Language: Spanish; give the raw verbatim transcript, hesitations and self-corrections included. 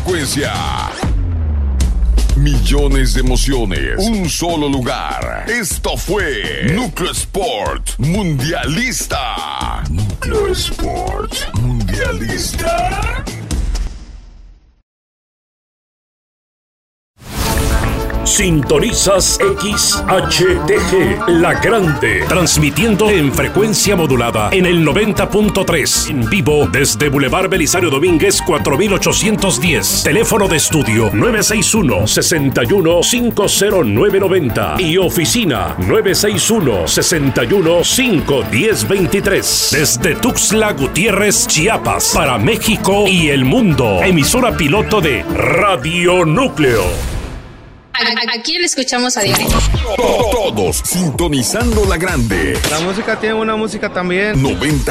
frecuencia. Millones de emociones, un solo lugar. Esto fue Núcleo Sport Mundialista. Núcleo Sport Mundialista. Sintonizas X H T G, La Grande, transmitiendo en frecuencia modulada en el noventa punto tres, en vivo desde Boulevard Belisario Domínguez cuatro mil ochocientos diez, teléfono de estudio nueve seis uno, seis uno cinco cero nueve nueve cero y oficina nueve seis uno, seis uno cinco uno cero dos tres, desde Tuxtla Gutiérrez, Chiapas, para México y el mundo, emisora piloto de Radio Núcleo. Aquí le escuchamos a diario. Todos sintonizando La Grande. La música tiene una música también. noventa